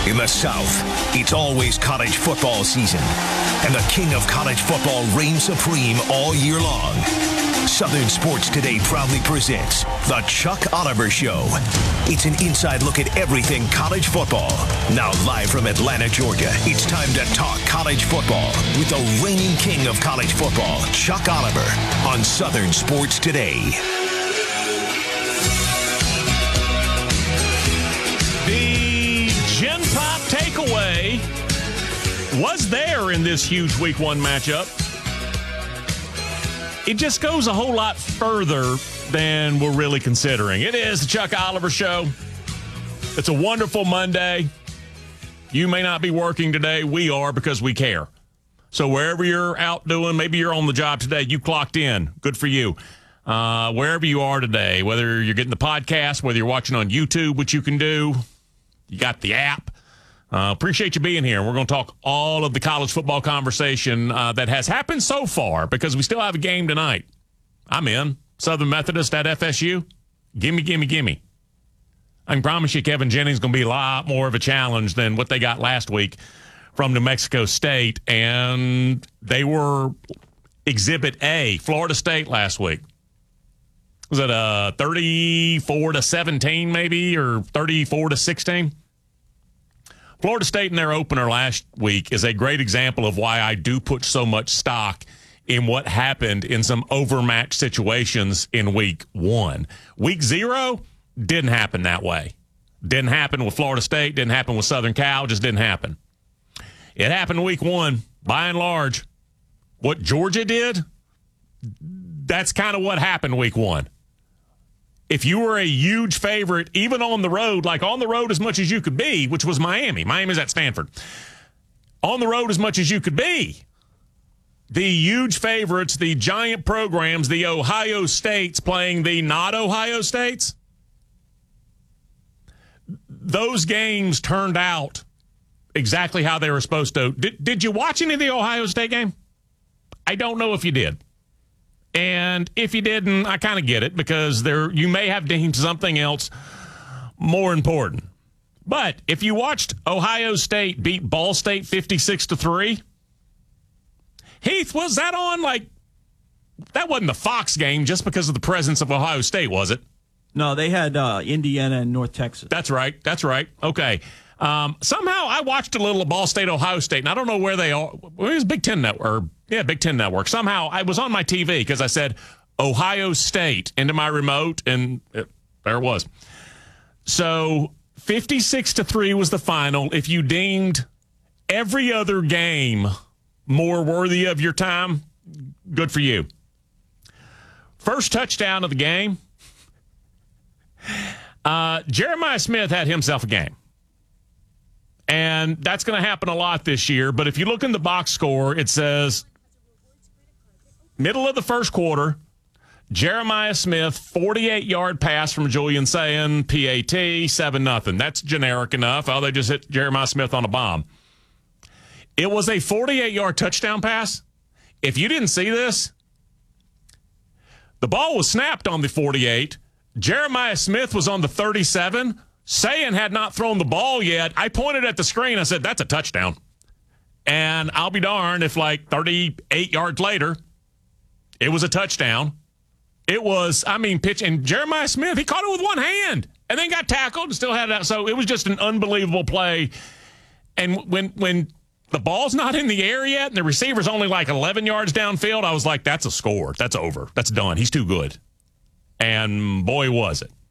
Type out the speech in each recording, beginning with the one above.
In the South, it's always college football season, and the king of college football reigns supreme all year long. Southern Sports Today proudly presents The Chuck Oliver Show. It's an inside look at everything college football. Now live from Atlanta, Georgia, it's time to talk college football with the reigning king of college football, Chuck Oliver, on Southern Sports Today. The Gen Pop takeaway was there in this huge Week 1 matchup. It just goes a whole lot further than we're really considering. It is the Chuck Oliver Show. It's a wonderful Monday. You may not be working today. We are, because we care. So wherever you're out doing, maybe you're on the job today, you clocked in. Good for you. Wherever you are today, whether you're getting the podcast, whether you're watching on YouTube, which you can do, you got the app. Appreciate you being here. We're going to talk all of the college football conversation that has happened so far, because we still have a game tonight. I'm in. Southern Methodist at FSU. Gimme, gimme, gimme. I can promise you Kevin Jennings is going to be a lot more of a challenge than what they got last week from New Mexico State. And they were Exhibit A, Florida State last week. Was it 34-17 maybe, or 34-16? Florida State in their opener last week is a great example of why I do put so much stock in what happened in some overmatched situations in Week 1. Week 0 didn't happen that way. Didn't happen with Florida State, didn't happen with Southern Cal, just didn't happen. It happened Week 1, by and large. What Georgia did, that's kind of what happened Week 1. If you were a huge favorite, even on the road, like on the road as much as you could be, which was Miami. Miami's at Stanford. On the road as much as you could be. The huge favorites, the giant programs, the Ohio States playing the not Ohio States. Those games turned out exactly how they were supposed to. Did you watch any of the Ohio State game? I don't know if you did. And if you didn't, I kind of get it, because you may have deemed something else more important. But if you watched Ohio State beat Ball State 56-3, Heath, was that on that wasn't the Fox game just because of the presence of Ohio State, was it? No, they had Indiana and North Texas. That's right. Okay. Somehow I watched a little of Ball State, Ohio State, and I don't know where they are. Well, it was Big Ten Network. Big Ten Network. Somehow I was on my TV because I said Ohio State into my remote, and there it was. So 56-3 was the final. If you deemed every other game more worthy of your time, good for you. First touchdown of the game, Jeremiah Smith had himself a game. And that's going to happen a lot this year. But if you look in the box score, it says middle of the first quarter, Jeremiah Smith, 48-yard pass from Julian Sayin, PAT, 7-0. That's generic enough. Oh, they just hit Jeremiah Smith on a bomb. It was a 48-yard touchdown pass. If you didn't see this, the ball was snapped on the 48. Jeremiah Smith was on the 37. Sayin had not thrown the ball yet. I pointed at the screen. I said, that's a touchdown. And I'll be darned if 38 yards later, it was a touchdown. It was, pitch. And Jeremiah Smith, he caught it with one hand and then got tackled and still had it out. So it was just an unbelievable play. And when the ball's not in the air yet and the receiver's only 11 yards downfield, I was like, that's a score. That's over. That's done. He's too good. And boy, was it.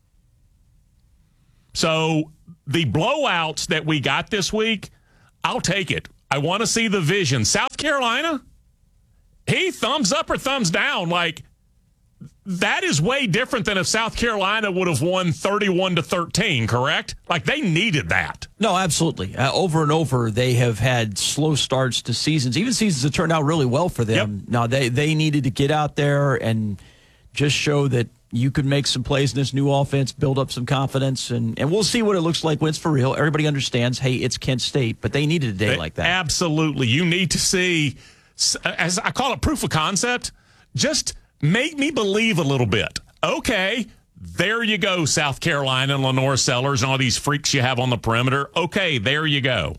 So the blowouts that we got this week, I'll take it. I want to see the vision. South Carolina, thumbs up or thumbs down. That is way different than if South Carolina would have won 31-13, correct? They needed that. No, absolutely. Over and over, they have had slow starts to seasons, even seasons that turned out really well for them. Yep. Now, they needed to get out there and just show that you could make some plays in this new offense, build up some confidence, and we'll see what it looks like when it's for real. Everybody understands, hey, it's Kent State, but they needed a day like that. Absolutely. You need to see, as I call it, proof of concept. Just make me believe a little bit. Okay, There you go, South Carolina and Lenore Sellers and all these freaks you have on the perimeter. Okay, there you go.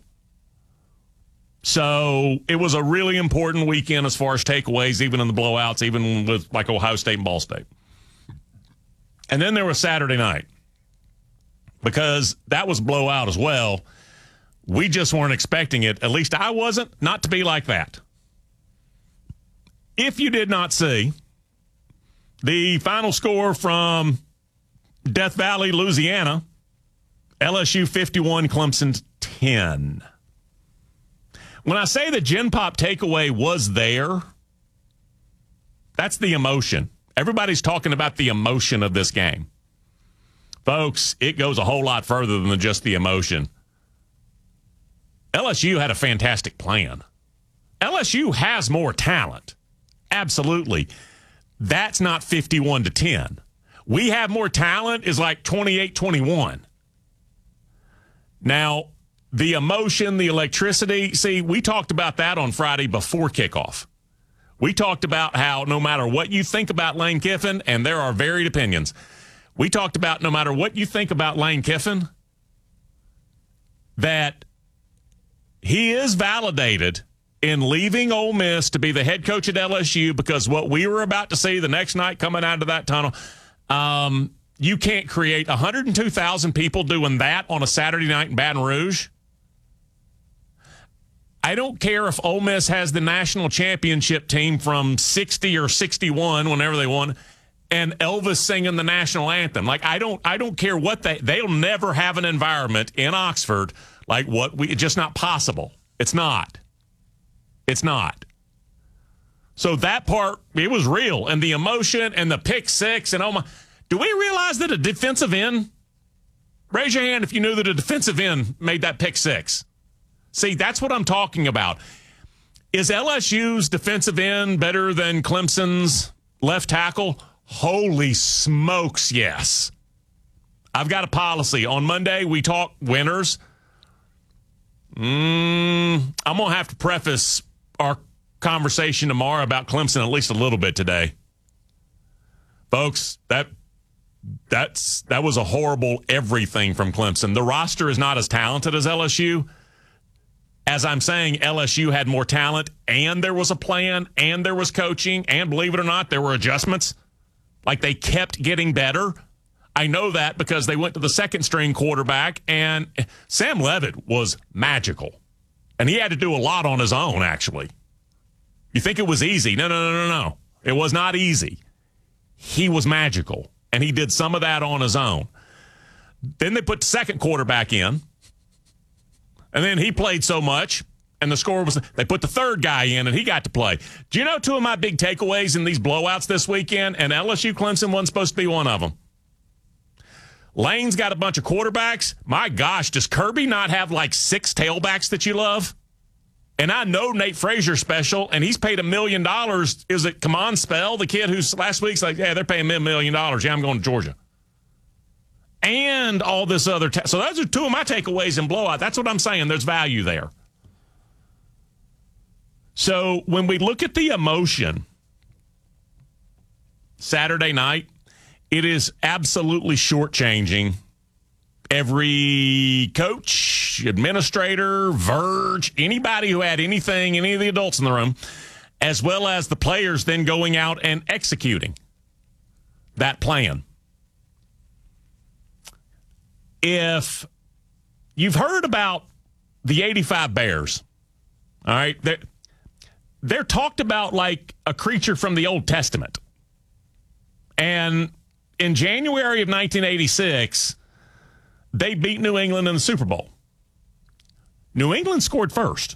So it was a really important weekend as far as takeaways, even in the blowouts, even with like Ohio State and Ball State. And then there was Saturday night, because that was blowout as well. We just weren't expecting it. At least I wasn't, not to be like that. If you did not see the final score from Death Valley, Louisiana, LSU 51, Clemson 10. When I say the Gen Pop takeaway was there, that's the emotion. Everybody's talking about the emotion of this game. Folks, it goes a whole lot further than just the emotion. LSU had a fantastic plan. LSU has more talent. Absolutely. That's not 51-10. We have more talent is like 28-21. Now, the emotion, the electricity, see, we talked about that on Friday before kickoff. We talked about how no matter what you think about Lane Kiffin, and there are varied opinions, we talked about no matter what you think about Lane Kiffin, that he is validated in leaving Ole Miss to be the head coach at LSU, because what we were about to see the next night coming out of that tunnel, you can't create 102,000 people doing that on a Saturday night in Baton Rouge. I don't care if Ole Miss has the national championship team from 60 or 61, whenever they won, and Elvis singing the national anthem. Like, I don't care what they'll never have an environment in Oxford like what it's just not possible. It's not. It's not. So that part, it was real. And the emotion and the pick six and oh my, do we realize that a defensive end, raise your hand if you knew that a defensive end made that pick six. See, that's what I'm talking about. Is LSU's defensive end better than Clemson's left tackle? Holy smokes, yes. I've got a policy. On Monday, we talk winners. I'm going to have to preface our conversation tomorrow about Clemson at least a little bit today. Folks, that was a horrible everything from Clemson. The roster is not as talented as LSU. As I'm saying, LSU had more talent, and there was a plan, and there was coaching, and believe it or not, there were adjustments. Like, they kept getting better. I know that because they went to the second-string quarterback, and Sam Levitt was magical. And he had to do a lot on his own, actually. You think it was easy? No. It was not easy. He was magical, and he did some of that on his own. Then they put the second quarterback in, and then he played so much, and the score was, they put the third guy in, and he got to play. Do you know two of my big takeaways in these blowouts this weekend? And LSU Clemson wasn't supposed to be one of them. Lane's got a bunch of quarterbacks. My gosh, does Kirby not have like 6 tailbacks that you love? And I know Nate Frazier's special, and he's paid $1 million. Is it Kamon Spell, the kid who's last week's like, yeah, they're paying me $1 million. Yeah, I'm going to Georgia. And all this other. So those are two of my takeaways in blowout. That's what I'm saying. There's value there. So when we look at the emotion Saturday night, it is absolutely shortchanging every coach, administrator, Verge, anybody who had anything, any of the adults in the room, as well as the players then going out and executing that plan. If you've heard about the 85 Bears, all right, they're talked about like a creature from the Old Testament. And in January of 1986, they beat New England in the Super Bowl. New England scored first.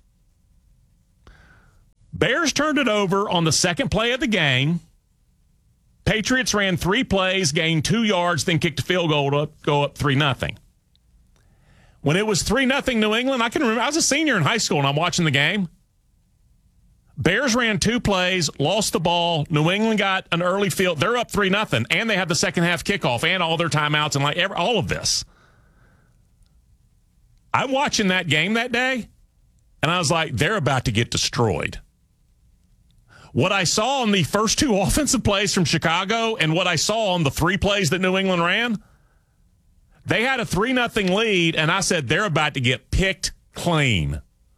Bears turned it over on the second play of the game. Patriots ran 3 plays, gained 2 yards, then kicked a field goal to go up 3-0. When it was 3-0 New England, I can remember, I was a senior in high school and I'm watching the game. Bears ran 2 plays, lost the ball. New England got an early field. They're up 3-0, and they had the second half kickoff and all their timeouts and all of this. I'm watching that game that day, and I was like, they're about to get destroyed. What I saw on the first two offensive plays from Chicago and what I saw on the three plays that New England ran, they had a 3-0 lead, and I said they're about to get picked clean.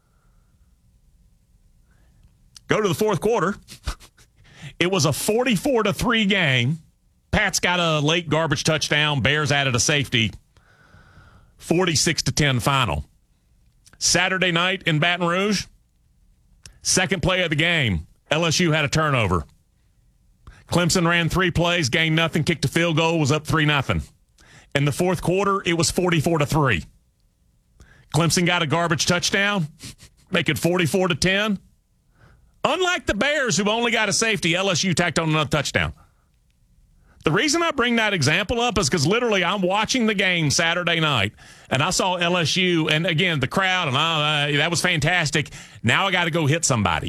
Go to the fourth quarter. It was a 44-3 game. Pats got a late garbage touchdown. Bears added a safety. 46-10 final. Saturday night in Baton Rouge, second play of the game, LSU had a turnover. Clemson ran 3 plays, gained nothing, kicked a field goal, was up 3-0. In the fourth quarter, it was 44-3. Clemson got a garbage touchdown, make it 44-10. Unlike the Bears, who only got a safety, LSU tacked on another touchdown. The reason I bring that example up is because literally I'm watching the game Saturday night, and I saw LSU, and again, the crowd, and that was fantastic. Now I got to go hit somebody.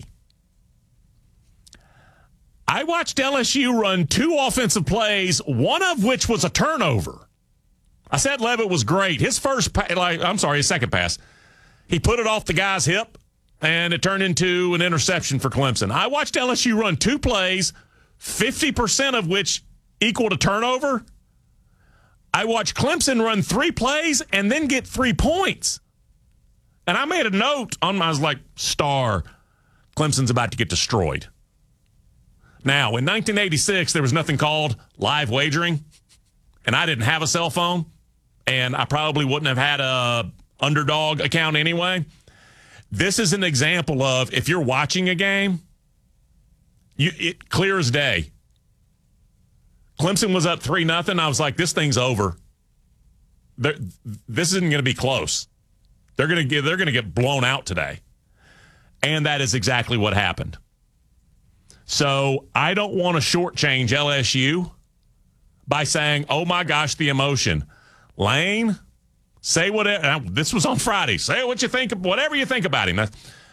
I watched LSU run 2 offensive plays, one of which was a turnover. I said Levitt was great. His second pass, he put it off the guy's hip, and it turned into an interception for Clemson. I watched LSU run 2 plays, 50% of which equaled a turnover. I watched Clemson run 3 plays and then get 3 points. And I made a note I was like, Clemson's about to get destroyed. Now, in 1986, there was nothing called live wagering, and I didn't have a cell phone, and I probably wouldn't have had a underdog account anyway. This is an example of if you're watching a game, it clear as day. Clemson was up 3-0. I was like, this thing's over. This isn't going to be close. They're going to get blown out today. And that is exactly what happened. So I don't want to shortchange LSU by saying, oh my gosh, the emotion. Lane, say whatever. This was on Friday. Say what you think, whatever you think about him.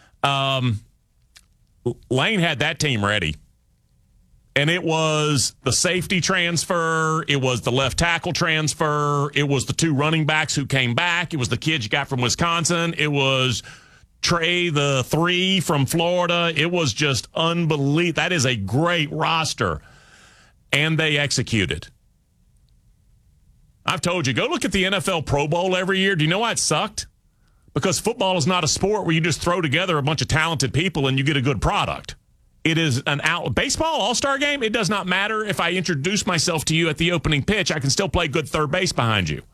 Lane had that team ready. And it was the safety transfer. It was the left tackle transfer. It was the 2 running backs who came back. It was the kids you got from Wisconsin. It was Trey, the 3 from Florida. It was just unbelievable. That is a great roster. And they executed. I've told you, go look at the NFL Pro Bowl every year. Do you know why it sucked? Because football is not a sport where you just throw together a bunch of talented people and you get a good product. It is baseball all-star game. It does not matter if I introduce myself to you at the opening pitch. I can still play good third base behind you.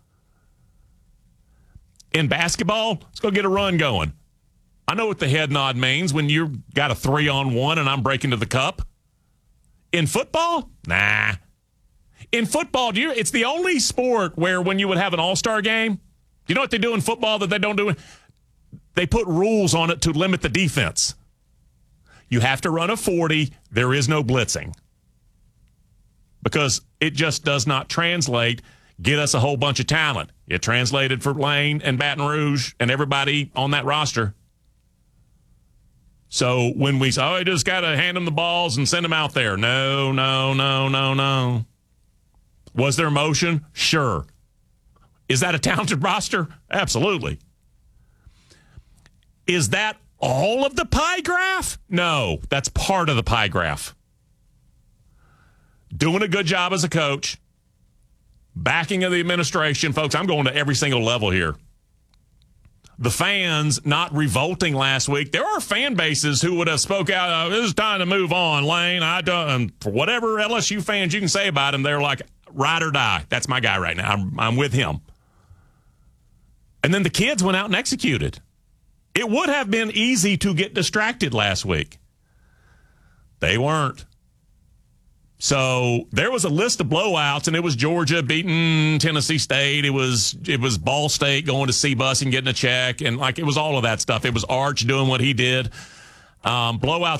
In basketball, let's go get a run going. I know what the head nod means when you got a 3-on-1 and I'm breaking to the cup. In football, nah. In football, it's the only sport where when you would have an all-star game, do you know what they do in football that they don't do? They put rules on it to limit the defense. You have to run a 40. There is no blitzing. Because it just does not translate, get us a whole bunch of talent. It translated for Lane and Baton Rouge and everybody on that roster. So when we say, I just got to hand them the balls and send them out there. No. Was there emotion? Sure. Is that a talented roster? Absolutely. Is that all of the pie graph? No, that's part of the pie graph. Doing a good job as a coach. Backing of the administration. Folks, I'm going to every single level here. The fans not revolting last week. There are fan bases who would have spoke out, this is time to move on, Lane. And for whatever LSU fans you can say about him, they're like, ride or die. That's my guy right now. I'm with him. And then the kids went out and executed. It would have been easy to get distracted last week. They weren't. So there was a list of blowouts, and it was Georgia beating Tennessee State. It was Ball State going to C-Bus and getting a check, and it was all of that stuff. It was Arch doing what he did. Blowouts